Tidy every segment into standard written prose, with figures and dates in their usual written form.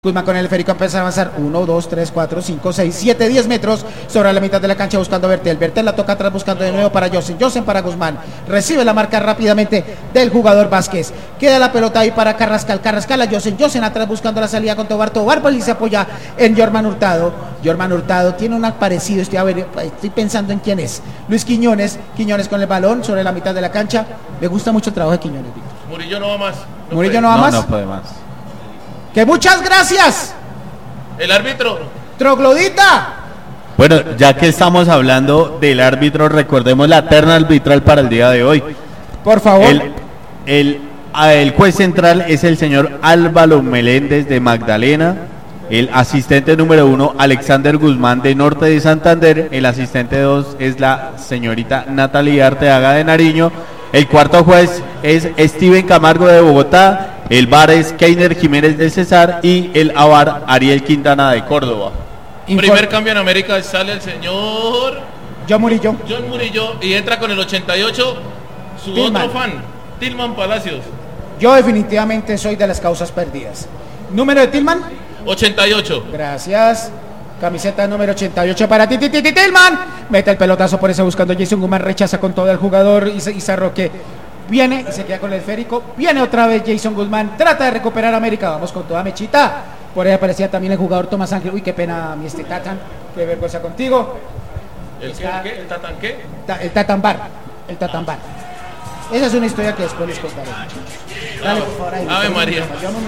Guzmán con el esférico empieza a avanzar 1, 2, 3, 4, 5, 6, 7, 10 metros sobre la mitad de la cancha buscando a Bertel. Bertel la toca atrás buscando de nuevo para Josen. Josen para Guzmán. Recibe la marca rápidamente del jugador Vázquez. Queda la pelota ahí para Carrascal. Carrascal a Josen. Josen atrás buscando la salida con Tobar. Tobar pues, se apoya en Jorman Hurtado. Jorman Hurtado tiene un parecido. Estoy pensando en quién es. Luis Quiñones. Quiñones con el balón sobre la mitad de la cancha. Me gusta mucho el trabajo de Quiñones, Víctor. Murillo no va más. Murillo no va más. No puede más. ¡Que muchas gracias! El árbitro. ¡Troglodita! Bueno, ya que estamos hablando del árbitro, recordemos la terna arbitral para el día de hoy. Por favor. El juez central es el señor Álvaro Meléndez de Magdalena. El asistente número 1, Alexander Guzmán de Norte de Santander. El asistente 2 es la señorita Natalia Arteaga de Nariño. El cuarto juez es Steven Camargo de Bogotá. El VAR es Keiner Jiménez de Cesar y el AVAR Ariel Quintana de Córdoba. Primer cambio en América, sale el señor John Murillo y entra con el 88 su Tillman. otro fan, Tillman Palacios. Yo definitivamente soy de las causas perdidas. ¿Número de Tillman? 88. Gracias. Camiseta número 88 para Tillman. Mete el pelotazo por ese buscando Jason Guzmán. Rechaza con todo el jugador Isa Roque. Viene y se queda con el esférico. Viene otra vez Jason Guzmán. Trata de recuperar América. Vamos con toda mechita. Por ahí aparecía también el jugador Tomás Ángel. Uy, qué pena, mi Tatan. Qué vergüenza contigo. ¿El Tatan qué? El Tatambar. El Tatambar. Esa es una historia que después les contaré. Dale, por favor, ahí. Ave María.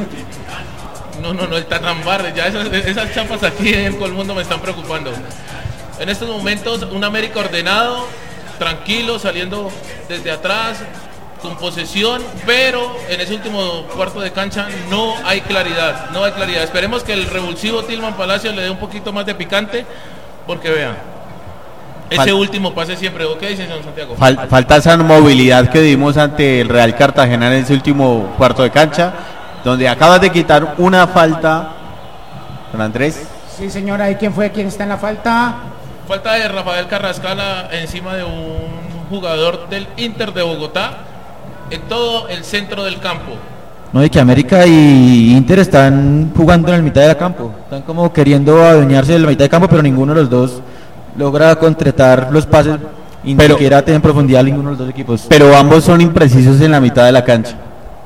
No, el Tatambar. Ya esas chapas aquí en Colmundo me están preocupando. En estos momentos, un América ordenado, tranquilo, saliendo desde atrás, con posesión, pero en ese último cuarto de cancha no hay claridad. Esperemos que el revulsivo Tillman Palacios le dé un poquito más de picante, porque vean, ese último pase siempre, ¿ok, señor Santiago? Falta esa movilidad que dimos ante el Real Cartagena en ese último cuarto de cancha, donde acabas de quitar una falta, don Andrés. Sí, señora, ¿y quién fue? ¿Quién está en la falta? Falta de Rafael Carrascal encima de un jugador del Inter de Bogotá, en todo el centro del campo. No, de que América y Inter están jugando en la mitad del campo, están como queriendo adueñarse de la mitad del campo, pero ninguno de los dos logra concretar los pases, ni siquiera tienen profundidad ninguno de los dos equipos. Pero ambos son imprecisos en la mitad de la cancha.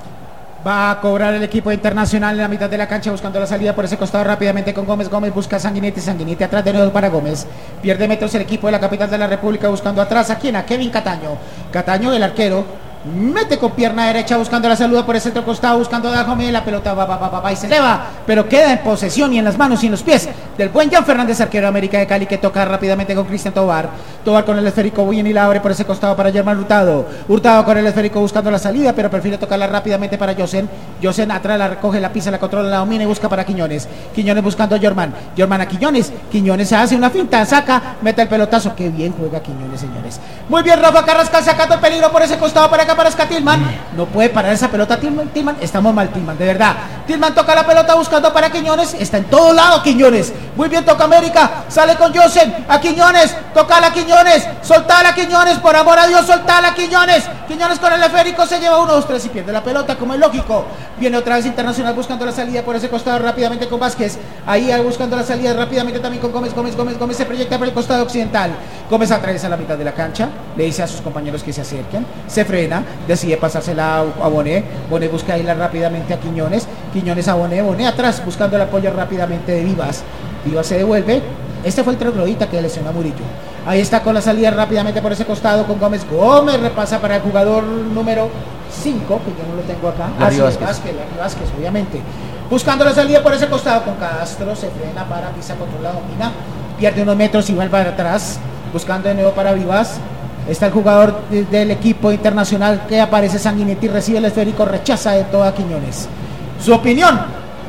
Va a cobrar el equipo internacional en la mitad de la cancha buscando la salida por ese costado rápidamente con Gómez. Gómez busca a Sanguinetti atrás de nuevo para Gómez. Pierde metros el equipo de la capital de la República buscando atrás. ¿A quién? A Kevin Cataño. Cataño, el arquero. Mete con pierna derecha buscando la salida por el centro costado, buscando a Dajome, la pelota va y se eleva, pero queda en posesión y en las manos y en los pies del buen Jan Fernández, arquero de América de Cali, que toca rápidamente con Cristian Tobar. Tobar con el esférico, bien y la abre por ese costado para Germán Hurtado. Hurtado con el esférico buscando la salida, pero prefiere tocarla rápidamente para Josen. Josen atrás la recoge, la pisa, la controla, la domina y busca para Quiñones. Quiñones buscando a Germán. Germán a Quiñones. Quiñones hace una finta, saca, mete el pelotazo. Qué bien juega Quiñones, señores. Muy bien, Rafa Carrascal sacando el peligro por ese costado para acá, para Tillman. No puede parar esa pelota Tillman. Estamos mal, Tillman, de verdad. Tillman toca la pelota buscando para Quiñones. Está en todo lado Quiñones. Muy bien, toca América. Sale con Josen. A Quiñones. Tocala Quiñones. Soltala Quiñones. Por amor a Dios, soltala Quiñones. Quiñones con el esférico se lleva 1, 2, 3 y pierde la pelota, como es lógico. Viene otra vez Internacional buscando la salida por ese costado rápidamente con Vázquez. Ahí buscando la salida rápidamente también con Gómez. Gómez se proyecta por el costado occidental. Gómez atraviesa la mitad de la cancha. Le dice a sus compañeros que se acerquen. Se frena. Decide pasársela a Bonet. Bonet busca irla rápidamente a Quiñones. Quiñones a Bonet. Bonet atrás buscando el apoyo rápidamente de Vivas. Vivas se devuelve. Este fue el troglodita que lesionó a Murillo. Ahí está con la salida rápidamente por ese costado con Gómez. Gómez repasa para el jugador número 5, que yo no lo tengo acá. Larry Vázquez, obviamente. Buscando la salida por ese costado con Castro. Se frena para pisa contra la domina. Pierde unos metros y va para atrás. Buscando de nuevo para Vivas. Está el jugador del equipo internacional que aparece Sanguinetti, recibe el esférico, rechaza de todo a Quiñones. Su opinión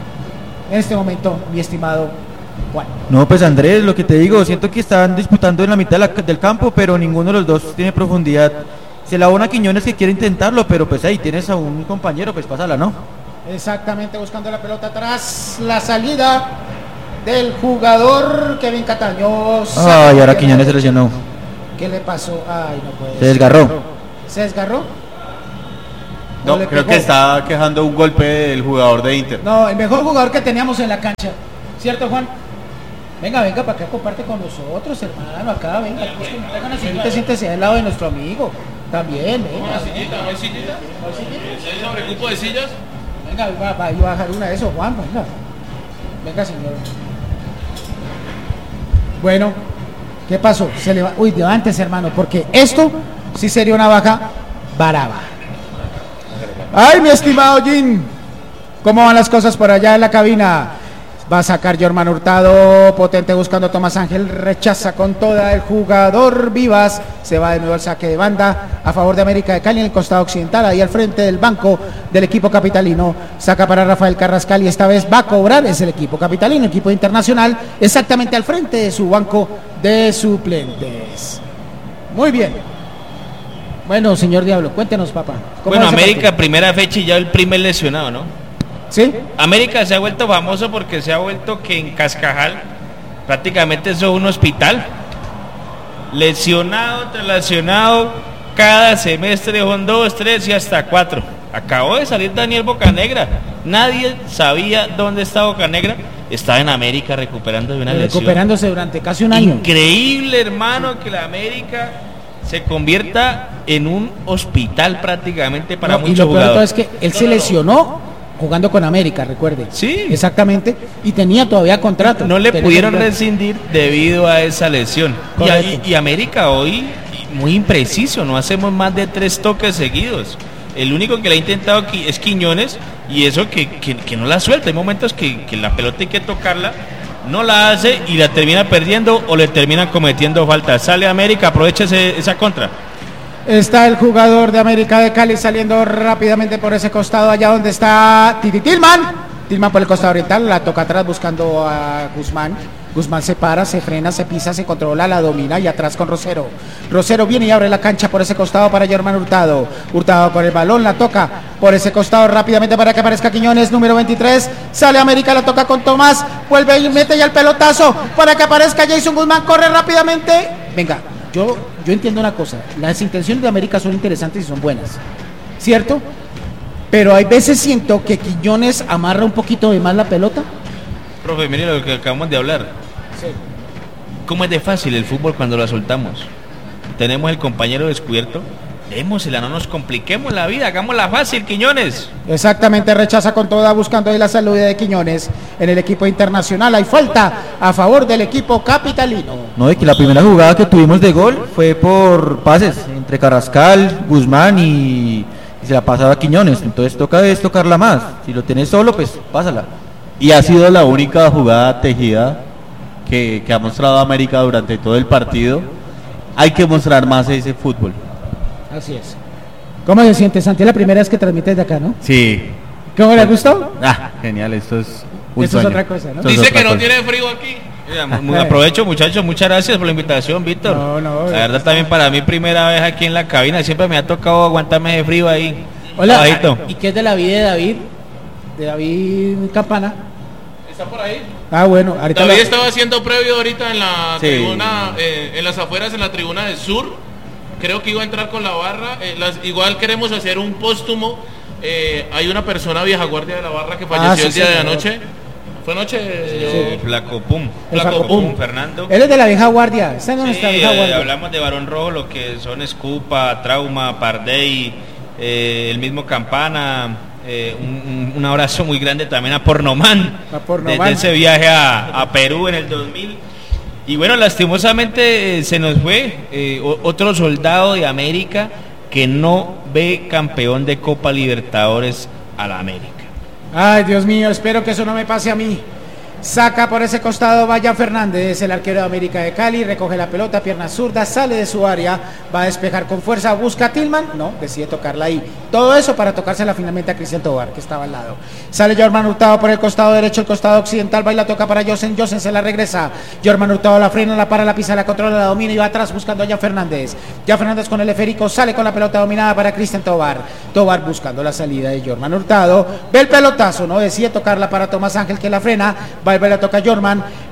en este momento, mi estimado Juan. No, pues Andrés, lo que te digo, siento que están disputando en la mitad del campo, pero ninguno de los dos tiene profundidad. Se la abona a Quiñones que quiere intentarlo, pero pues ahí tienes a un compañero, pues pásala, ¿no? Exactamente, buscando la pelota atrás, la salida del jugador Kevin Cataño. Ay, ahora Quiñones se lesionó. ¿Qué le pasó? Ay, no puede Se desgarró. ¿Se desgarró? No, le creo pegó. que está quejando un golpe del jugador de Inter. No, el mejor jugador que teníamos en la cancha. ¿Cierto, Juan? Venga, para acá, comparte con nosotros, hermano. Acá, venga. Pues, que me traigan una sillita, siéntese al lado de nuestro amigo. También, venga. ¿Una sillita? ¿No hay sillita? ¿Se sobre cupo de sillas? Venga, va a bajar una de esos, Juan. Venga. Venga, señor. Bueno, ¿qué pasó? Se le va. Uy, levántese, hermano, porque esto sí sería una baja brava. Ay, mi estimado Jim, ¿cómo van las cosas por allá en la cabina? Va a sacar Jorman Hurtado, potente buscando a Tomás Ángel, rechaza con toda el jugador Vivas, se va de nuevo al saque de banda a favor de América de Cali en el costado occidental, ahí al frente del banco del equipo capitalino, saca para Rafael Carrascal y esta vez va a cobrar, es el equipo capitalino, equipo internacional, exactamente al frente de su banco de suplentes. Muy bien. Bueno, señor Diablo, cuéntenos, papá. Bueno, va ese América, partido? primera fecha y ya el primer lesionado, ¿no? ¿Sí? América se ha vuelto famoso porque se ha vuelto que en Cascajal prácticamente eso es un hospital. Lesionado tras lesionado, cada semestre son 2, 3 y hasta 4. Acabó de salir Daniel Bocanegra. Nadie sabía dónde está Bocanegra. Estaba en América recuperando de una lesión. Recuperándose durante casi un año. Increíble, hermano, que la América se convierta en un hospital prácticamente para No, muchos y lo peor de todo jugadores. es que él se lesionó jugando con América, recuerde. Sí. Exactamente. Y tenía todavía contrato. No le Tenía pudieron contrato. rescindir debido a esa lesión. Correcto. Y América hoy, muy impreciso, no hacemos más de 3 toques seguidos. El único que le ha intentado es Quiñones, y eso que no la suelta. Hay momentos que la pelota hay que tocarla, no la hace y la termina perdiendo o le termina cometiendo falta. Sale América, aprovecha esa contra. Está el jugador de América de Cali saliendo rápidamente por ese costado, allá donde está Titi Tillman. Tillman por el costado oriental, la toca atrás buscando a Guzmán. Guzmán se para, se frena, se pisa, se controla, la domina y atrás con Rosero. Rosero viene y abre la cancha por ese costado para Jorman Hurtado. Hurtado con el balón, la toca por ese costado rápidamente para que aparezca Quiñones, número 23. Sale América, la toca con Tomás, vuelve y mete ya el pelotazo para que aparezca Jason Guzmán, corre rápidamente. Venga, yo entiendo una cosa, las intenciones de América son interesantes y son buenas, ¿cierto? Pero hay veces siento que Quiñones amarra un poquito de más la pelota. Profe, mire lo que acabamos de hablar. Sí. ¿Cómo es de fácil el fútbol cuando lo soltamos? Tenemos el compañero descubierto. Démosela, no nos compliquemos la vida, hagámosla fácil, Quiñones. Exactamente, rechaza con toda, buscando ahí la salida de Quiñones en el equipo internacional. Hay falta a favor del equipo capitalino. No, de que la primera jugada que tuvimos de gol fue por pases entre Carrascal, Guzmán y se la pasaba a Quiñones. Entonces tocarla más. Si lo tenés solo, pues pásala. Y ha sido la única jugada tejida que ha mostrado América durante todo el partido. Hay que mostrar más ese fútbol. Así es. ¿Cómo se siente, Santi? Es la primera vez que transmites de acá, ¿no? Sí. ¿Cómo le gustó? Genial, esto es un Eso es sueño. otra cosa, ¿no? Esto es Dice otra que no cosa. tiene frío aquí. Aprovecho, muchachos, muchas gracias por la invitación, Víctor. No, la verdad también para mí primera vez aquí en la cabina, siempre me ha tocado aguantarme de frío ahí. Hola, Abajito. ¿y qué es de la vida de David? De David Campana. ¿Está por ahí? Ah, bueno, ahorita David lo- estaba haciendo previo ahorita en la Sí. tribuna, en las afueras, en la tribuna del sur. Creo que iba a entrar con la barra. Igual queremos hacer un póstumo. Hay una persona vieja guardia de la barra que falleció sí, el día de señor. anoche. ¿Fue anoche? Flaco Pum. El Flaco Flaco Pum. Pum. Fernando. Él es de la vieja guardia. Está en nuestra Sí, vieja guardia. hablamos de Barón Rojo, lo que son Escupa, Trauma, Pardey, el mismo Campana. Un abrazo muy grande también a Pornoman, A Pornoman. desde ese viaje a Perú en el 2000. Y bueno, lastimosamente se nos fue otro soldado de América que no ve campeón de Copa Libertadores a la América. Ay, Dios mío, espero que eso no me pase a mí. Saca por ese costado Vaya Fernández, el arquero de América de Cali, recoge la pelota, pierna zurda, sale de su área, va a despejar con fuerza, busca a Tillman, no, decide tocarla ahí. Todo eso para tocársela finalmente a Cristian Tobar, que estaba al lado. Sale Jorman Hurtado por el costado derecho, el costado occidental, va y la toca para Josen se la regresa. Jorman Hurtado la frena, la para, la pisa, la controla, la domina y va atrás buscando a Ya Fernández. Ya Fernández con el esférico, sale con la pelota dominada para Cristian Tobar. Tobar buscando la salida de Jorman Hurtado, ve el pelotazo, no decide tocarla para Tomás Ángel que la frena, va y la toca Jorman,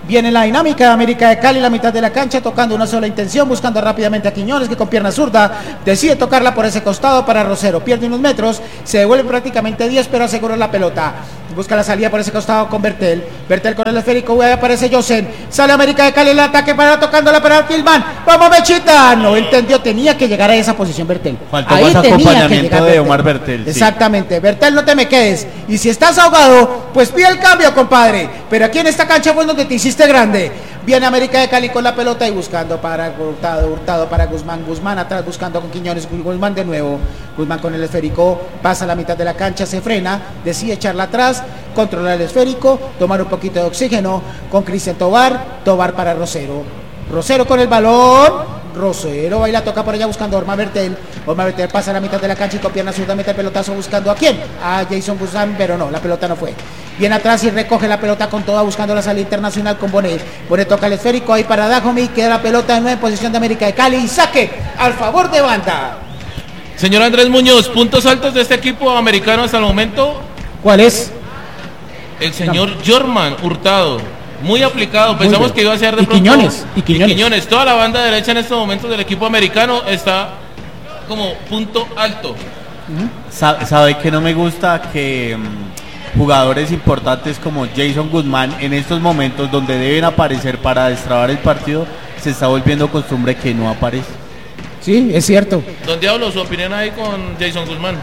Viene la dinámica de América de Cali, la mitad de la cancha, tocando una sola intención, buscando rápidamente a Quiñones, que con pierna zurda decide tocarla por ese costado para Rosero. Pierde unos metros, se devuelve prácticamente 10, pero asegura la pelota. Busca la salida por ese costado con Bertel. Bertel con el esférico, ahí aparece Josen. Sale América de Cali, el ataque para tocándola para Tillman. ¡Vamos, Mechita! No entendió, tenía que llegar a esa posición Bertel. Faltó Ahí más tenía que acompañamiento llegar de Omar Bertel. Sí. Exactamente. Bertel, no te me quedes. Y si estás ahogado, pues pide el cambio, compadre. Pero aquí en esta cancha fue donde te hiciste grande. Viene América de Cali con la pelota y buscando para Hurtado para Guzmán atrás buscando con Quiñones, Guzmán de nuevo, Guzmán con el esférico, pasa la mitad de la cancha, se frena, decide echarla atrás, controlar el esférico, tomar un poquito de oxígeno con Cristian Tobar para Rosero con el balón, Rosero va y la toca por allá buscando a Omar Bertel pasa la mitad de la cancha y con pierna zurda mete el pelotazo buscando ¿a quién? A Jason Guzmán, pero no, la pelota no fue. Viene atrás y recoge la pelota con toda buscando la salida internacional con Bonet. Bonet toca el esférico ahí para Dajomí, queda la pelota de nuevo en posición de América de Cali y saque al favor de banda. Señor Andrés Muñoz, puntos altos de este equipo americano hasta el momento. ¿Cuál es? El señor Jorman Hurtado, muy aplicado, pensamos que iba a ser de y pronto. Quiñones. Toda la banda derecha en estos momentos del equipo americano está como punto alto. ¿Sabe que no me gusta? Que jugadores importantes como Jason Guzmán en estos momentos donde deben aparecer para destrabar el partido, se está volviendo costumbre que no aparece. Sí, es cierto. Don Diablo, su opinión ahí con Jason Guzmán.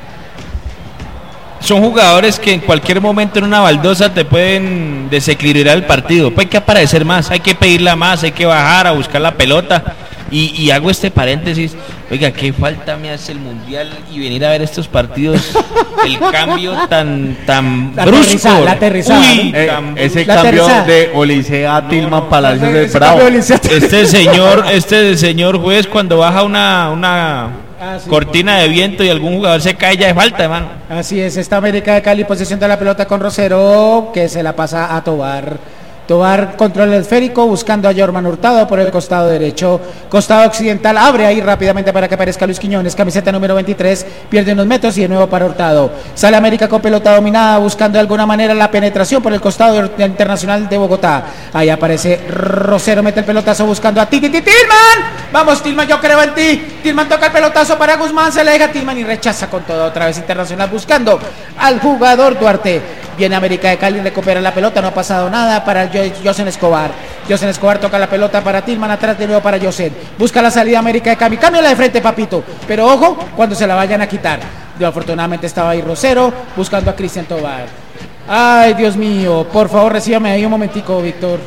Son jugadores que en cualquier momento en una baldosa te pueden desequilibrar el partido. Pues hay que aparecer más, hay que pedirla más, hay que bajar a buscar la pelota. Y hago este paréntesis, oiga, qué falta me hace el Mundial y venir a ver estos partidos, el cambio tan brusco. La aterrizada. Uy, Ese La cambio tercera. de Olicea a Tillman Palacios de Ese Bravo. cambio de Este señor juez cuando baja una sí, cortina de viento y algún jugador se cae ya de falta, hermano. Así es, está América de Cali, posesión de la pelota con Rosero, que se la pasa a Tobar. Tobar controla el esférico, buscando a Jorman Hurtado por el costado derecho, costado occidental, abre ahí rápidamente para que aparezca Luis Quiñones, camiseta número 23, pierde unos metros y de nuevo para Hurtado. Sale América con pelota dominada, buscando de alguna manera la penetración por el costado internacional de Bogotá. Ahí aparece Rosero, mete el pelotazo buscando a Tillman. Vamos Tillman, yo creo en ti. Tillman toca el pelotazo para Guzmán, se le deja Tillman y rechaza con todo otra vez internacional buscando al jugador Duarte. Viene América de Cali, recupera la pelota, no ha pasado nada para Josen Escobar. Josen Escobar toca la pelota para Tillman, atrás de nuevo para Josen. Busca la salida América de Cali, cámbiala de frente, papito. Pero ojo, cuando se la vayan a quitar. Afortunadamente estaba ahí Rosero, buscando a Cristian Tobar. Ay, Dios mío, por favor, recíbame ahí un momentico, Víctor.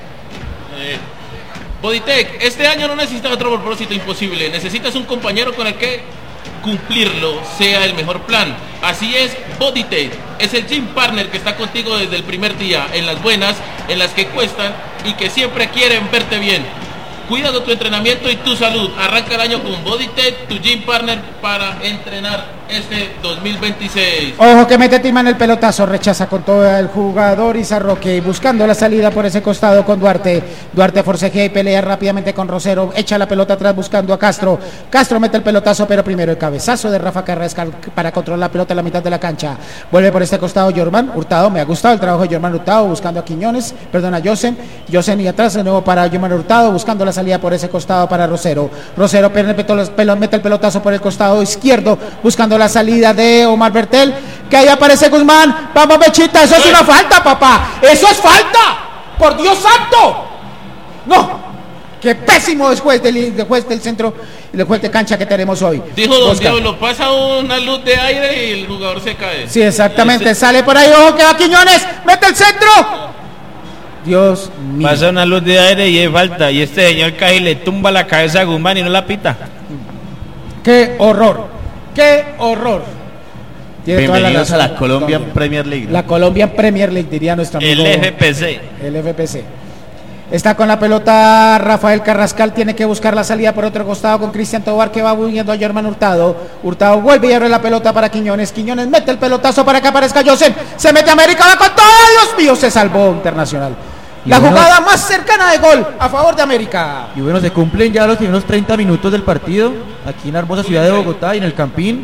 Boditec, este año no necesitas otro propósito imposible. Necesitas un compañero con el que cumplirlo sea el mejor plan. Así es, Boditec es el gym partner que está contigo desde el primer día, en las buenas, en las que cuestan y que siempre quieren verte bien. Cuida de tu entrenamiento y tu salud. Arranca el año con Boditec, tu gym partner para entrenar este 2026. Ojo que mete Tillman el pelotazo, rechaza con todo el jugador Izarroque, buscando la salida por ese costado con Duarte. Duarte forcejea y pelea rápidamente con Rosero, echa la pelota atrás buscando a Castro. Castro mete el pelotazo, pero primero el cabezazo de Rafa Carrascal para controlar la pelota en la mitad de la cancha. Vuelve por este costado Jorman Hurtado, me ha gustado el trabajo de Jorman Hurtado, buscando a Quiñones, perdón, a Josen y atrás de nuevo para Jorman Hurtado, buscando la salida por ese costado para Rosero. Rosero mete el pelotazo por el costado izquierdo, buscando la salida de Omar Bertel, que ahí aparece Guzmán. Vamos, Mechita, eso es una falta, papá, eso es falta, por Dios santo. No, qué pésimo es juez del centro y el juez de cancha que tenemos hoy. Dijo don Diablo, pasa una luz de aire y el jugador se cae. Sí, exactamente, sale por ahí, ojo que va Quiñones, mete el centro. Dios mío. Pasa una luz de aire y es falta, y este señor cae y le tumba la cabeza a Guzmán y no la pita. Qué horror. ¡Qué horror! Bienvenidos a la Colombian Premier League. La Colombian Premier League, diría nuestro amigo. El FPC. El FPC. Está con la pelota Rafael Carrascal, tiene que buscar la salida por otro costado con Cristian Tobar, que va huyendo a Jorman Hurtado. Hurtado vuelve y abre la pelota para Quiñones. Quiñones mete el pelotazo para que aparezca Josen. Se mete América, va con todo. Dios mío, se salvó Internacional. La jugada más cercana de gol a favor de América. Y bueno, se cumplen ya los primeros 30 minutos del partido aquí en la hermosa ciudad de Bogotá y en el Campín.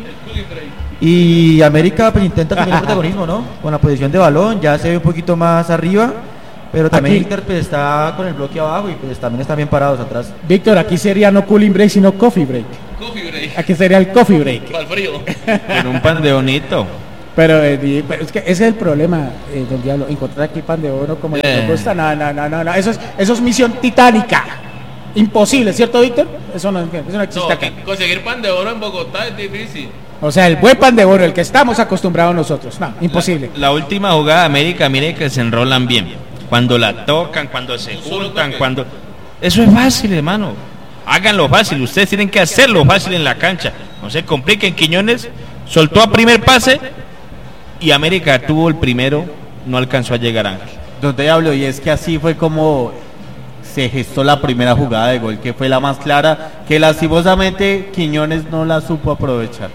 Y América pues intenta tener protagonismo, ¿no? Con la posición de balón, ya se ve un poquito más arriba. Pero también Aquí- Inter pues, está con el bloque abajo y pues también están bien parados atrás. Víctor, aquí sería no cooling break, sino coffee break. Coffee break. Aquí sería el coffee break. Para el frío. En un pan de bonito. Pero es que ese es el problema, don Diablo, encontrar aquí pan de oro como le gusta, no, eso es misión titánica, imposible, ¿cierto, Víctor? Eso no existe No, acá. conseguir pan de oro en Bogotá es difícil. O sea, el buen pan de oro, el que estamos acostumbrados nosotros, no, imposible. La última jugada de América, mire que se enrolan bien. Cuando la tocan, cuando se Solo juntan, toque. cuando... Eso es fácil, hermano. Háganlo fácil. Ustedes tienen que hacerlo fácil en la cancha. No se compliquen. Quiñones soltó a primer pase y América tuvo el primero. No alcanzó a llegar Ángel. Donde hablo, y es que así fue como se gestó la primera jugada de gol, que fue la más clara, que lastimosamente Quiñones no la supo aprovechar.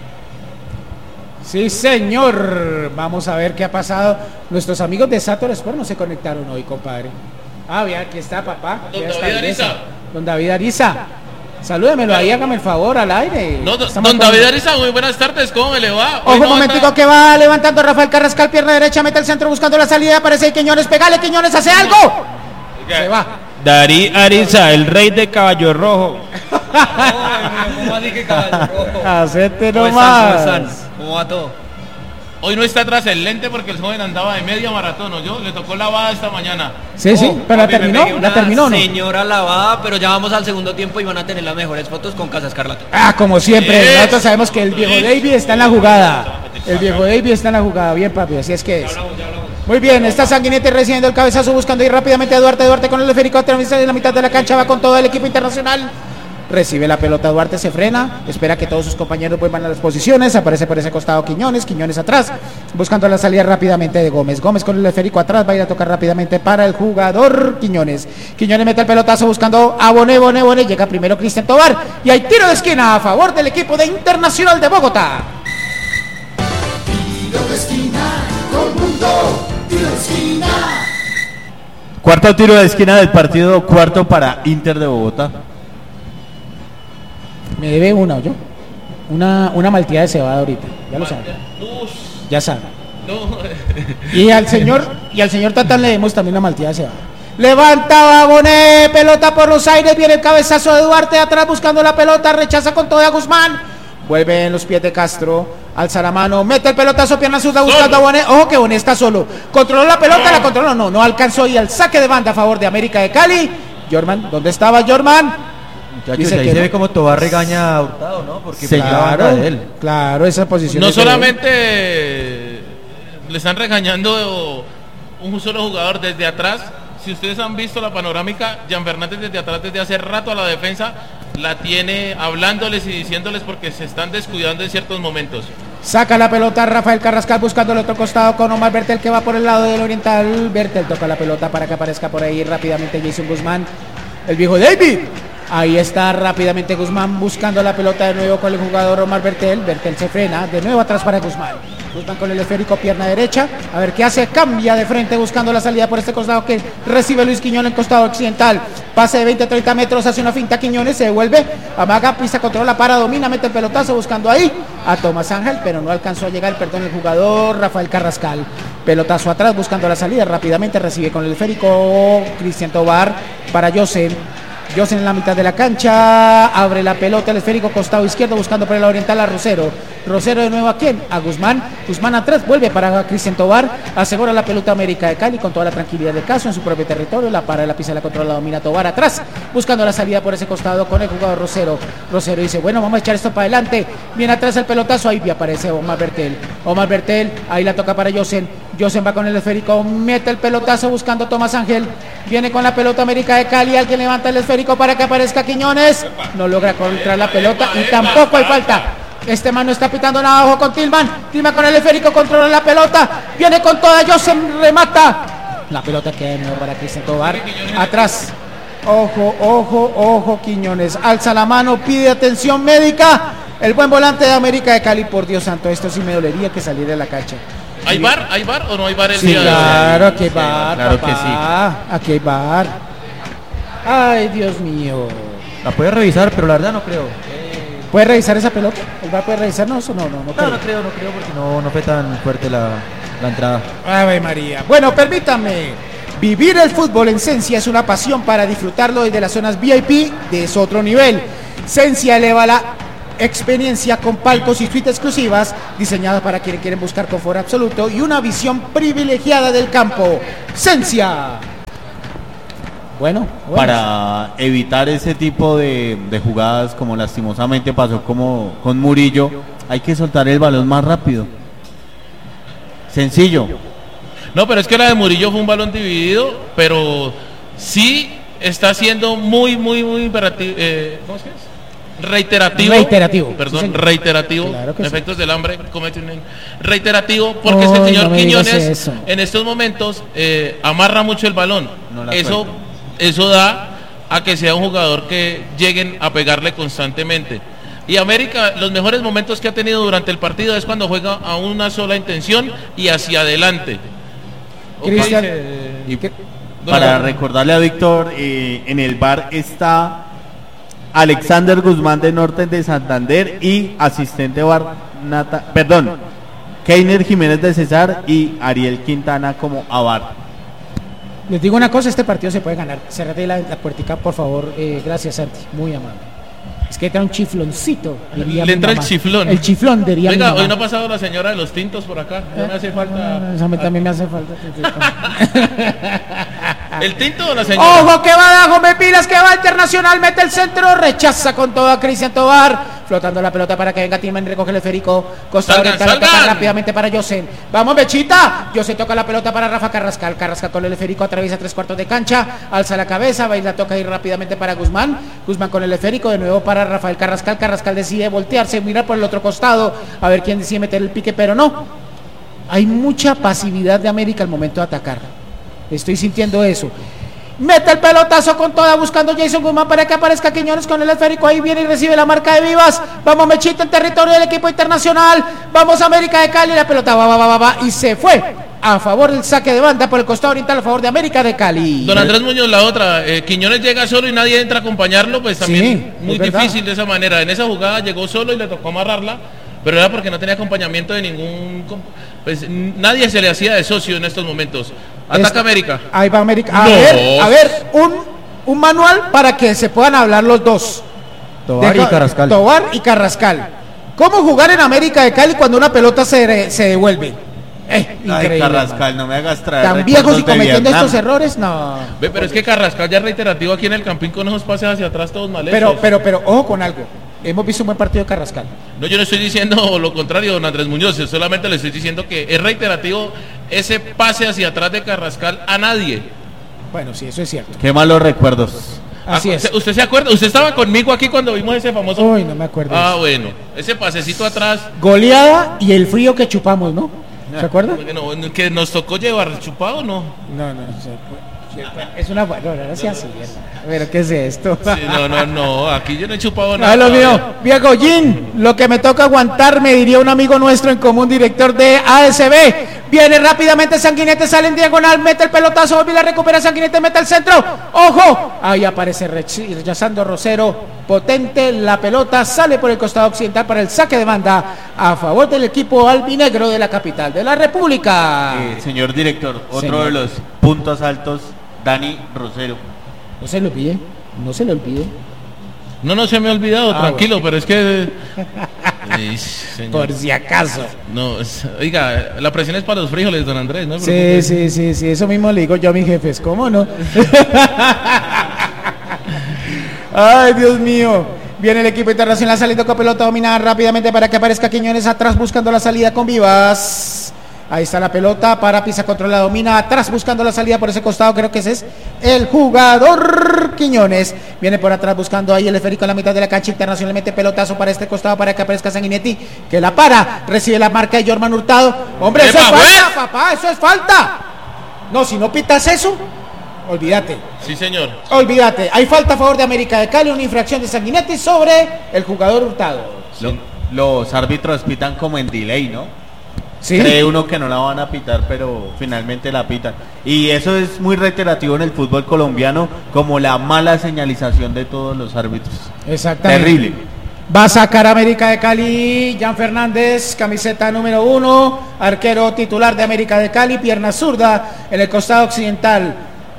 Sí, señor, vamos a ver qué ha pasado. Nuestros amigos de Sator Sport no se conectaron hoy, compadre. Ah, vea, aquí está, papá. Don Vea esta David belleza. Ariza. Don David Ariza. Salúdemelo ahí, hágame el favor, al aire. No, Estamos don con- David Ariza, muy buenas tardes, ¿cómo me le va? Ojo Hoy un no momentico anda- que va levantando Rafael Carrascal, pierna derecha, mete el centro buscando la salida, aparece ahí Quiñones, pegale Quiñones, hace algo. Se va. Darí Ariza, el rey de Caballo Rojo. ¿Cómo así que caballo rojo? Hacete ¿Cómo están? ¿Cómo nomás. están? ¿Cómo va todo? Hoy no está atrás el lente porque el joven andaba de media maratón, ¿no? Yo le tocó la bada esta mañana. Sí, sí, pero la Papi, me terminó, pegué la una terminó, ¿no? Señora lavada, pero ya vamos al segundo tiempo y van a tener las mejores fotos con Casa Escarlata. Ah, como siempre, Yes. nosotros sabemos que el viejo David está en la jugada. El viejo David está en la jugada, bien papi, así es que es. Muy bien, está Sanguinetti recibiendo el cabezazo, buscando ir rápidamente a Duarte. Duarte con el esférico a través de la mitad de la cancha, va con todo el equipo internacional. Recibe la pelota Duarte, se frena, espera que todos sus compañeros vuelvan a las posiciones, aparece por ese costado Quiñones, Quiñones atrás, buscando la salida rápidamente de Gómez. Gómez con el esférico atrás, va a ir a tocar rápidamente para el jugador Quiñones. Quiñones mete el pelotazo buscando a Boné, llega primero Cristian Tobar y hay tiro de esquina a favor del equipo de Internacional de Bogotá. Cuarto tiro de esquina del partido, cuarto para Inter de Bogotá. Me debe una, ¿oyó? Una malteada de cebada ahorita, ya lo saben, ya saben. No, Y al señor Tatán le demos también una malteada de cebada. Levanta Boné, pelota por los aires, viene el cabezazo de Duarte atrás buscando la pelota, rechaza con toda Guzmán. Vuelve en los pies de Castro, alza la mano, mete el pelotazo, pierna zurda buscando a Boné. Ojo que Boné está solo. Controló la pelota, la controló, no alcanzó y al saque de banda a favor de América de Cali. Jorman, ¿dónde estaba Jorman? Muchachos, Dice ahí que se no. ve como Tobar regaña a Hurtado, ¿no? Porque Sí, pues, la banda Claro, de él. claro, esa posición. no es de él. solamente le están regañando un solo jugador desde atrás. Si ustedes han visto la panorámica, Jan Fernández desde atrás, desde hace rato a la defensa, la tiene hablándoles y diciéndoles porque se están descuidando en ciertos momentos. Saca la pelota Rafael Carrascal buscando el otro costado con Omar Bertel que va por el lado del oriental. Bertel toca la pelota para que aparezca por ahí rápidamente Jason Guzmán. El viejo David. Ahí está rápidamente Guzmán buscando la pelota de nuevo con el jugador Omar Bertel. Bertel se frena, de nuevo atrás para Guzmán. Guzmán con el esférico, pierna derecha. A ver qué hace, cambia de frente buscando la salida por este costado que recibe Luis Quiñones en costado occidental. Pase de 20-30 metros, hace una finta Quiñones, se devuelve. Amaga, pisa, controla, para, domina, mete el pelotazo buscando ahí a Tomás Ángel, pero no alcanzó a llegar, perdón, el jugador Rafael Carrascal. Pelotazo atrás buscando la salida, rápidamente recibe con el esférico Cristian Tobar para José. José en la mitad de la cancha, abre la pelota, el esférico costado izquierdo buscando por el oriental a Rosero. Rosero de nuevo a quién? A Guzmán. Guzmán atrás, vuelve para Cristian Tobar, asegura la pelota América de Cali con toda la tranquilidad del caso en su propio territorio, la para, la pisa, la controla, la domina Tobar atrás, buscando la salida por ese costado con el jugador Rosero. Rosero dice, bueno, vamos a echar esto para adelante. Viene atrás el pelotazo, ahí aparece Omar Bertel. Omar Bertel, ahí la toca para Josen. Josen va con el esférico, mete el pelotazo buscando Tomás Ángel. Viene con la pelota América de Cali, alguien levanta el esférico para que aparezca Quiñones. No logra controlar la pelota y tampoco hay falta. Este man no está pitando nada, ojo con Tilman. Tilman con el esférico, controla la pelota. Viene con toda, Josen remata. La pelota queda de nuevo para Cristian Tobar. Atrás. Ojo, ojo, ojo, Quiñones. Alza la mano, pide atención médica. El buen volante de América de Cali, por Dios santo, esto sí me dolería que saliera de la cancha. ¿Hay bar? ¿Hay bar o no hay bar el Sí, día de hoy? claro, aquí hay bar, claro papá. que sí. Aquí hay bar. Ay, Dios mío. La puede revisar, pero la verdad no creo. ¿Puede revisar esa pelota? ¿El bar puede revisarnos o no? No No, creo. no creo porque no fue tan fuerte la entrada. Ave María. Bueno, permítame. Vivir el fútbol en Sensia es una pasión para disfrutarlo desde las zonas VIP de otro nivel. Sensia eleva la experiencia con palcos y suites exclusivas diseñadas para quienes quieren buscar confort absoluto y una visión privilegiada del campo. Sensia. Bueno. Para evitar ese tipo de jugadas, como lastimosamente pasó como con Murillo, hay que soltar el balón más rápido. Sencillo. No, pero es que la de Murillo fue un balón dividido, pero sí está siendo muy imperativo. ¿Cómo es que es? Reiterativo. Perdón, sí, reiterativo. Claro que efectos sí. Del hambre. Reiterativo, porque el señor no Quiñones en estos momentos amarra mucho el balón. No eso da a que sea un jugador que lleguen a pegarle constantemente. Y América, los mejores momentos que ha tenido durante el partido es cuando juega a una sola intención y hacia adelante. Cristian, para recordarle a Víctor, en el bar está Alexander Guzmán de Norte de Santander y asistente bar Keiner Jiménez de Cesar y Ariel Quintana como abar. Les digo una cosa, este partido se puede ganar. Cerrate la puertica, por favor. Gracias, Santi, muy amable. Es que entra un chifloncito. Le entra el chiflón. El chiflón, diría. Venga, hoy no ha pasado la señora de los tintos por acá. No me hace falta. Eso también me hace falta. ¿El tinto o la señora? ¡Ojo que va abajo! ¡Me pilas que va Internacional! Mete el centro, rechaza con todo a Cristian Tobar. Flotando la pelota para que venga Timen, recoge el esférico. Costa oriental, toca rápidamente para Yosen. ¡Vamos, Bechita! Yosen toca la pelota para Rafa Carrascal. Carrascal con el esférico, atraviesa 3/4 de cancha. Alza la cabeza, va y la toca ir rápidamente para Guzmán. Guzmán con el esférico, de nuevo para Rafael Carrascal. Carrascal decide voltearse, mirar por el otro costado, a ver quién decide meter el pique, pero no. Hay mucha pasividad de América al momento de atacar. Estoy sintiendo eso. Mete el pelotazo con toda, buscando Jason Guzmán para que aparezca Quiñones con el esférico. Ahí viene y recibe la marca de Vivas. Vamos, Mechita, en territorio del equipo Internacional. Vamos, América de Cali. La pelota va. Y se fue a favor del saque de banda por el costado oriental a favor de América de Cali. Don Andrés Muñoz, la otra. Quiñones llega solo y nadie entra a acompañarlo. Pues también sí, muy difícil de esa manera. En esa jugada llegó solo y le tocó amarrarla. Pero era porque no tenía acompañamiento de ningún... Pues nadie se le hacía de socio en estos momentos. Ataca América. Ahí va América. A ver, un manual para que se puedan hablar los dos. Tobar y Carrascal. ¿Cómo jugar en América de Cali cuando una pelota se devuelve? Ay, Carrascal, no me hagas traer. Tan viejos y cometiendo estos errores, no. Pero es que Carrascal ya es reiterativo aquí en el Campín con esos pases hacia atrás todos mal hechos. Pero ojo con algo. Hemos visto un buen partido de Carrascal. No, yo no estoy diciendo lo contrario, don Andrés Muñoz. Solamente le estoy diciendo que es reiterativo ese pase hacia atrás de Carrascal a nadie. Bueno, sí, eso es cierto. Qué malos recuerdos. Así es. ¿Usted se acuerda? ¿Usted estaba conmigo aquí cuando vimos ese famoso? Uy, no me acuerdo. Bueno, ese pasecito atrás. Goleada y el frío que chupamos, ¿no? ¿Se acuerda? No, que nos tocó llevar chupado, ¿no? No. Es una buena, así. Pero ¿qué es esto? Sí, no, aquí yo no he chupado nada. Lo mío, viejo Jin, lo que me toca aguantar, me diría un amigo nuestro en común, director de ASB. Viene rápidamente Sanguinete, sale en diagonal, mete el pelotazo, volvió a recuperar Sanguinete, mete el centro. ¡Ojo! Ahí aparece rechazando Rosero, potente, la pelota sale por el costado occidental para el saque de banda a favor del equipo albinegro de la capital de la República. Señor director, otro de los puntos altos, Dani Rosero. No se lo olvide. No se me ha olvidado, tranquilo, bueno. Pero es que... Por si acaso. No, oiga, la presión es para los frijoles, don Andrés, ¿no? Sí, eso mismo le digo yo a mis jefes, ¿cómo no? Ay, Dios mío. Viene el equipo Internacional saliendo con pelota dominada rápidamente para que aparezca Quiñones atrás buscando la salida con Vivas. Ahí está la pelota para Pisa, controla, domina atrás buscando la salida por ese costado, creo que ese es el jugador Quiñones. Viene por atrás buscando ahí el esférico en la mitad de la cancha. Internacional mete pelotazo para este costado para que aparezca Sanguinetti, que la para, recibe la marca de Jorman Hurtado. Hombre, eso es falta, papá, eso es falta. No, si no pitas eso, olvídate. Sí, señor. Olvídate, hay falta a favor de América de Cali, una infracción de Sanguinetti sobre el jugador Hurtado. Los árbitros pitan como en delay, ¿no? ¿Sí? Cree uno que no la van a pitar, pero finalmente la pitan. Y eso es muy reiterativo en el fútbol colombiano, como la mala señalización de todos los árbitros. Exactamente. Terrible. Va a sacar América de Cali, Jan Fernández, camiseta número 1, arquero titular de América de Cali, pierna zurda en el costado occidental.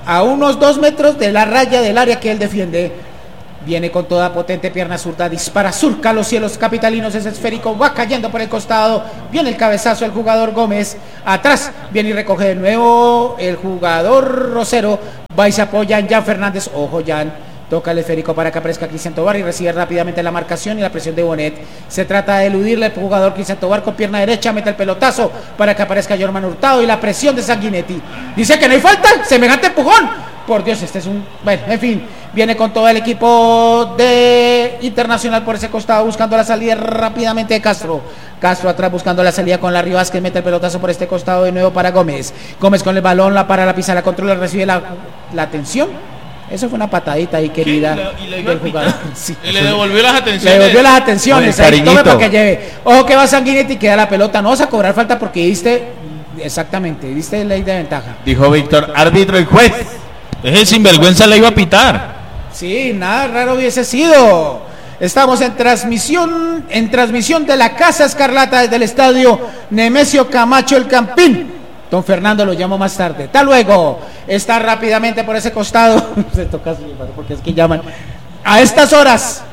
a unos 2 metros de la raya del área que él defiende. Viene con toda potente pierna zurda, dispara, surca los cielos capitalinos, ese esférico va cayendo por el costado, viene el cabezazo del jugador Gómez, atrás viene y recoge de nuevo el jugador Rosero, va y se apoya en Jan Fernández, ojo Jan, toca el esférico para que aparezca Cristian Tobar y recibe rápidamente la marcación y la presión de Bonet, se trata de eludirle al jugador Cristian Tobar con pierna derecha, mete el pelotazo para que aparezca Jorman Hurtado y la presión de Sanguinetti, dice que no hay falta, semejante empujón. Por Dios, este es un... Bueno, en fin, viene con todo el equipo de Internacional por ese costado, buscando la salida rápidamente de Castro. Castro atrás buscando la salida con Larry Vázquez, mete el pelotazo por este costado de nuevo para Gómez. Gómez con el balón, la para, la pisa, la controla, recibe la atención. Eso fue una patadita ahí, querida. Del jugador. Sí. Y le devolvió las atenciones. Le devolvió las atenciones. Ahí, tome para que lleve. Ojo que va Sanguinetti y queda la pelota. No vas a cobrar falta porque diste... Exactamente, diste ley de ventaja. Dijo Víctor, árbitro y juez. Ese sinvergüenza le iba a pitar. Sí, nada raro hubiese sido. Estamos en transmisión de la Casa Escarlata desde el estadio Nemesio Camacho El Campín. Don Fernando lo llamo más tarde. Hasta luego. Está rápidamente por ese costado. Se toca porque es que llaman. A estas horas.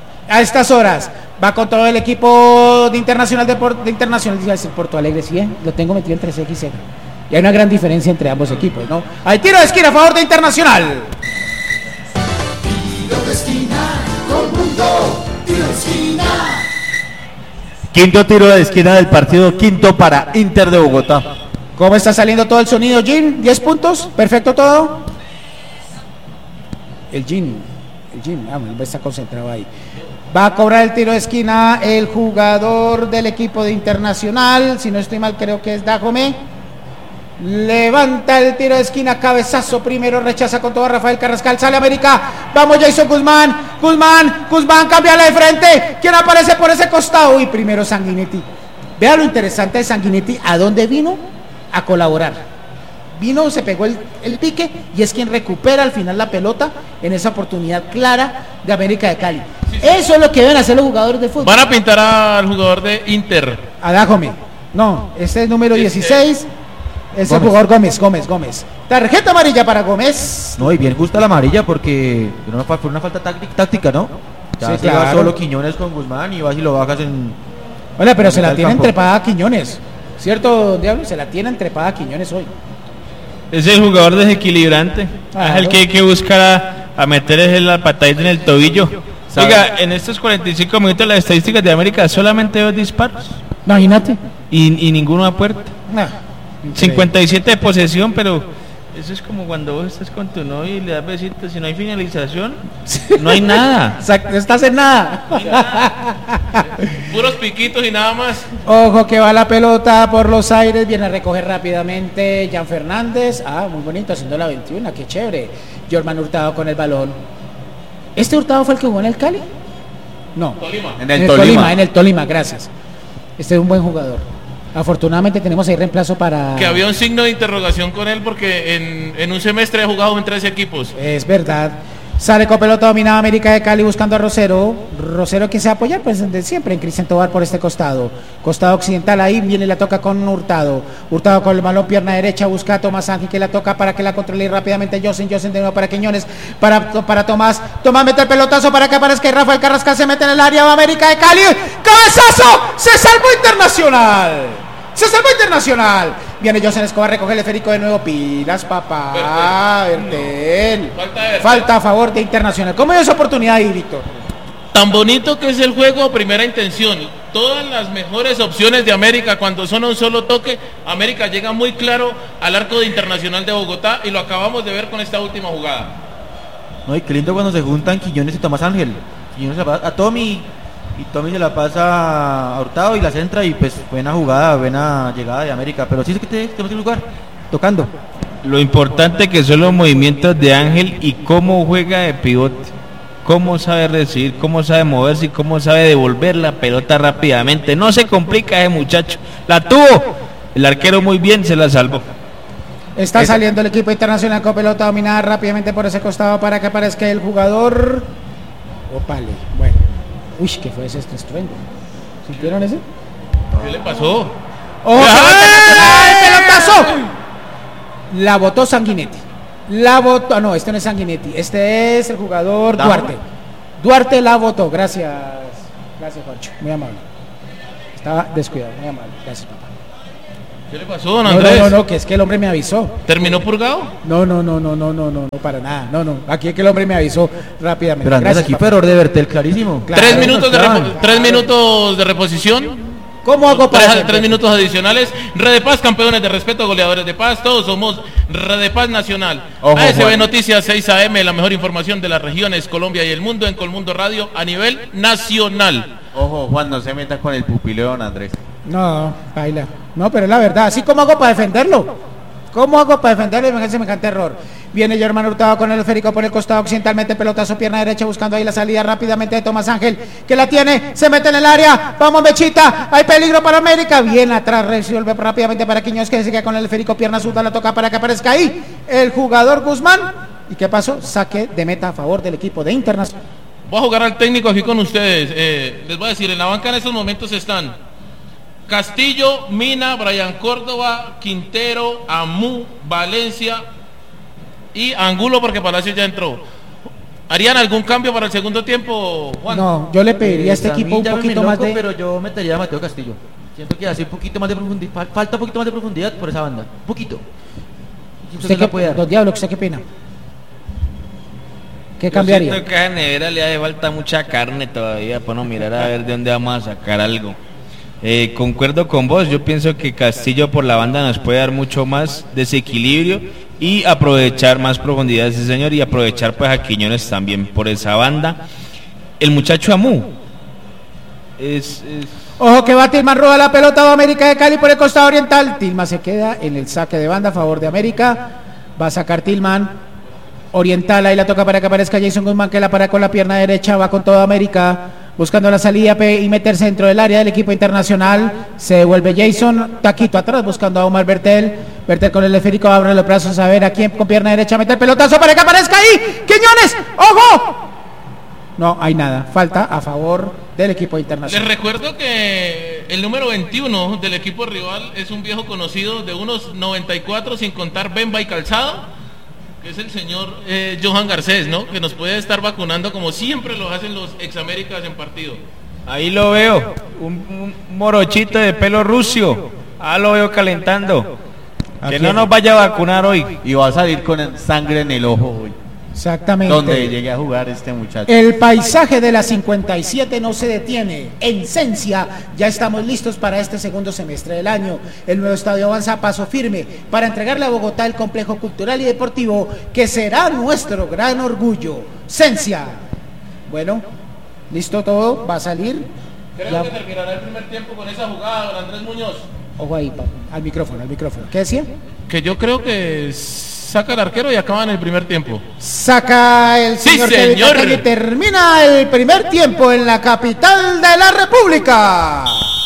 Va con todo el equipo de Internacional de Internacional. Iba a decir Porto Alegre, sí, lo tengo metido en 3XL. Y hay una gran diferencia entre ambos equipos, ¿no? Hay tiro de esquina a favor de Internacional. Tiro de esquina, todo el mundo, tiro de esquina. Quinto tiro de esquina del partido, quinto para Inter de Bogotá. ¿Cómo está saliendo todo el sonido, Jin? 10 puntos, perfecto todo. El Jin, está concentrado ahí. Va a cobrar el tiro de esquina el jugador del equipo de Internacional, si no estoy mal creo que es Dajome. Levanta el tiro de esquina, cabezazo primero, rechaza con todo Rafael Carrascal, sale América, vamos Jason Guzmán, cámbiala de frente, ¿quién aparece por ese costado? Y primero Sanguinetti. Vea lo interesante de Sanguinetti, ¿a dónde vino? A colaborar. Vino, se pegó el pique y es quien recupera al final la pelota en esa oportunidad clara de América de Cali. Sí. Eso es lo que deben hacer los jugadores de fútbol. Van a pintar al jugador de Inter. A Dajome. No, este es número 16. Es el jugador Gómez. Tarjeta amarilla para Gómez. No, y bien justa la amarilla porque fue una falta táctica, ¿no? Ya sí, claro. Solo Quiñones con Guzmán y vas y lo bajas en... Hola, pero se la tiene entrepada a Quiñones. ¿Cierto, Diablo? Se la tiene entrepada a Quiñones hoy. Es el jugador desequilibrante. Es el que hay que buscar a meter la patadita en el tobillo. Oiga, en estos 45 minutos las estadísticas de América solamente 2 disparos. Imagínate. Y ninguno a puerta. 57 de posesión, pero eso es como cuando vos estás con tu novio y le das besitos, si no hay finalización, no hay nada. Exacto, no estás en nada. No hay nada. Puros piquitos y nada más. Ojo que va la pelota por los aires, viene a recoger rápidamente Jan Fernández. Muy bonito, haciendo la 21, qué chévere. Jorman Hurtado con el balón. ¿Este Hurtado fue el que jugó en el Cali? No. Tolima. En el Tolima, gracias. Este es un buen jugador. Afortunadamente tenemos ahí reemplazo para... Que había un signo de interrogación con él porque en un semestre ha jugado en 3 equipos. Es verdad. Sale con pelota dominada América de Cali buscando a Rosero. Rosero que se va a apoyar pues de siempre en Cristian Tobar por este costado. Costado occidental ahí viene y la toca con Hurtado. Hurtado con el balón pierna derecha busca a Tomás Ángel que la toca para que la controle rápidamente Josen de nuevo para Quiñones. Para Tomás. Tomás mete el pelotazo para que aparezca y Rafael Carrascal se mete en el área. Va América de Cali. ¡Cabezazo! ¡Se salvó Internacional! Viene Josen Escobar, recoge el esférico de nuevo. Pilas, papá. Bertel. Falta a favor de Internacional. ¿Cómo es esa oportunidad ahí, Víctor? Tan bonito que es el juego a primera intención. Todas las mejores opciones de América, cuando son a un solo toque, América llega muy claro al arco de Internacional de Bogotá y lo acabamos de ver con esta última jugada. No, y qué lindo cuando se juntan Quiñones y Tomás Ángel. Quiñones se va a Tommy. Y Tommy se la pasa a Hurtado y la centra y pues buena jugada, buena llegada de América. Pero sí es que tenemos que lugar, tocando. Lo importante que son los movimientos de Ángel y cómo juega de pivote. Cómo sabe recibir, cómo sabe moverse y cómo sabe devolver la pelota rápidamente. No se complica ese muchacho. La tuvo. El arquero muy bien, se la salvó. Está saliendo el equipo Internacional con pelota dominada rápidamente por ese costado para que aparezca el jugador. Opale, bueno. Uy, ¿qué fue ese estruendo? ¿Sintieron ese? ¿Qué le pasó? ¡Oh! ¡El pelotazo! La botó Sanguinetti. La votó, no, este no es Sanguinetti, este es el jugador ¿Dama? Duarte. Duarte la votó, gracias. Gracias, Juancho, muy amable. Estaba descuidado, muy amable, gracias, papá. ¿Qué le pasó, don No, Andrés? no, que es que el hombre me avisó. ¿Terminó purgado? No, para nada, no, aquí es que el hombre me avisó rápidamente. Pero Andrés, Gracias, aquí papá. fue error de Bertel, clarísimo. Claro. 3 minutos de reposición. ¿Cómo hago para 3 defender? minutos adicionales. Red de Paz, campeones de respeto, goleadores de paz. Todos somos Red de Paz Nacional. Ojo, ASB Juan. Noticias 6 AM, la mejor información de las regiones, Colombia y el mundo en Colmundo Radio a nivel nacional. Ojo, Juan, no se meta con el pupilo de don Andrés. No, baila. No, pero es la verdad. ¿Así cómo hago para defenderlo? ¿Cómo hago para defenderlo? Me semejante error. Viene Germán Hurtado con el esférico por el costado occidentalmente, pelotazo, pierna derecha, buscando ahí la salida rápidamente de Tomás Ángel, que la tiene, se mete en el área. Vamos, Mechita. Hay peligro para América. Bien atrás, resuelve rápidamente para Quiñones, que se queda con el esférico, pierna zurda, la toca para que aparezca ahí el jugador Guzmán. ¿Y qué pasó? Saque de meta a favor del equipo de Internacional. Voy a jugar al técnico aquí con ustedes. Les voy a decir, en la banca en estos momentos están Castillo, Mina, Brian Córdoba, Quintero, Amú, Valencia y Angulo, porque Palacio ya entró. ¿Harían algún cambio para el segundo tiempo, Juan? No, yo le pediría a este equipo un poquito más de... Pero yo metería a Mateo Castillo. Siento que hace un poquito más de profundidad, falta un poquito más de profundidad por esa banda. Un poquito. ¿Usted qué puede dar? Don Diablo, ¿usted qué opina? ¿Qué cambiaría? Siento que a Nevera le hace falta mucha carne todavía para no mirar a ver de dónde vamos a sacar algo. Concuerdo con vos, yo pienso que Castillo por la banda nos puede dar mucho más desequilibrio y aprovechar más profundidad ese señor, y aprovechar pues a Quiñones también por esa banda. El muchacho Amú es... Ojo que va Tilman, roba la pelota, va América de Cali por el costado oriental. Tilman se queda en el saque de banda a favor de América. Va a sacar Tilman oriental, ahí la toca para que aparezca Jason Guzmán, que la para con la pierna derecha, va con toda América, buscando la salida y meterse dentro del área del equipo internacional. Se devuelve Jason, taquito atrás, buscando a Omar Bertel. Bertel con el esférico, abre los brazos, a ver a quién con pierna derecha, meter pelotazo para que aparezca ahí Quiñones. ¡Ojo! No hay nada, falta a favor del equipo internacional. Les recuerdo que el número 21 del equipo rival es un viejo conocido de unos 94, sin contar Bemba y Calzado, que es el señor Johan Garcés, ¿no? Que nos puede estar vacunando como siempre lo hacen los examéricas en partido. Ahí lo veo, un morochito de pelo rucio. Lo veo calentando. Que no nos vaya a vacunar hoy. Y va a salir con sangre en el ojo hoy, Exactamente. donde llegue a jugar este muchacho. El paisaje de la 57 no se detiene. En Cencia ya estamos listos para este segundo semestre del año. El nuevo estadio avanza a paso firme para entregarle a Bogotá el complejo cultural y deportivo que será nuestro gran orgullo. Cencia. Bueno, listo todo, va a salir. Creo Ya. que terminará el primer tiempo con esa jugada, don Andrés Muñoz. Ojo ahí, papá. Al micrófono. ¿Qué decía? Que yo creo que saca el arquero y acaba en el primer tiempo. Saca el Sí, señor señor. Kevin Castell y termina el primer tiempo en la capital de la República.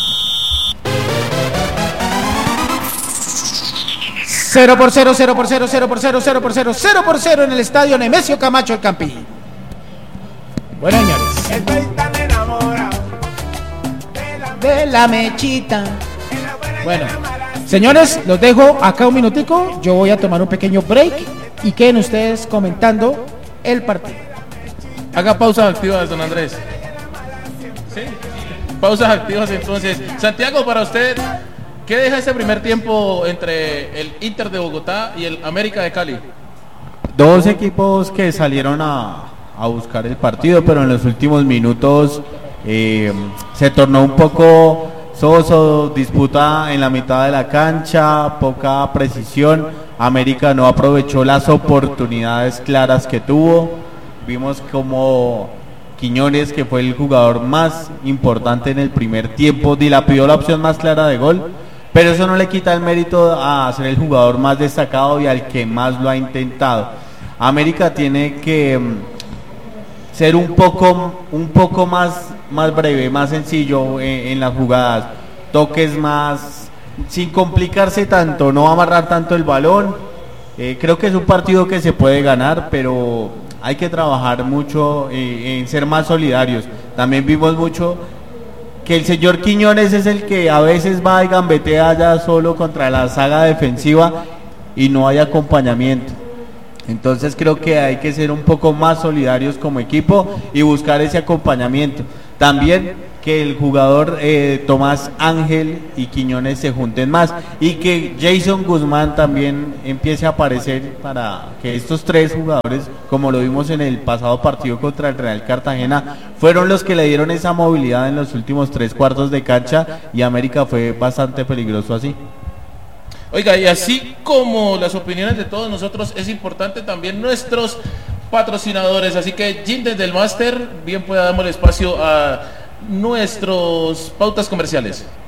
0 por 0, 0 por 0, 0 por 0, 0 por 0, 0 por 0 en el estadio Nemesio Camacho El Campín. Bueno, señores, Estoy tan enamorado de la mechita. Bueno, señores, los dejo acá un minutico. Yo voy a tomar un pequeño break y queden ustedes comentando el partido. Haga pausas activas, don Andrés. ¿Sí? Pausas activas entonces. Santiago, para usted, ¿qué deja este primer tiempo entre el Inter de Bogotá y el América de Cali? Dos equipos que salieron a buscar el partido, pero en los últimos minutos se tornó un poco soso, disputa en la mitad de la cancha, poca precisión. América no aprovechó las oportunidades claras que tuvo. Vimos como Quiñones, que fue el jugador más importante en el primer tiempo, dilapidó la opción más clara de gol, pero eso no le quita el mérito a ser el jugador más destacado y al que más lo ha intentado. América tiene que ser un poco más breve, más sencillo en las jugadas, toques más, sin complicarse tanto, no amarrar tanto el balón. Creo que es un partido que se puede ganar, pero hay que trabajar mucho en ser más solidarios. También vimos mucho que el señor Quiñones es el que a veces va y gambetea ya solo contra la saga defensiva y no hay acompañamiento. Entonces creo que hay que ser un poco más solidarios como equipo y buscar ese acompañamiento. También que el jugador Tomás Ángel y Quiñones se junten más y que Jason Guzmán también empiece a aparecer para que estos tres jugadores, como lo vimos en el pasado partido contra el Real Cartagena, fueron los que le dieron esa movilidad en los últimos 3/4 de cancha y América fue bastante peligroso así. Oiga, y así como las opiniones de todos nosotros, es importante también nuestros patrocinadores. Así que Jim desde el máster, bien pueda darle espacio a nuestros pautas comerciales.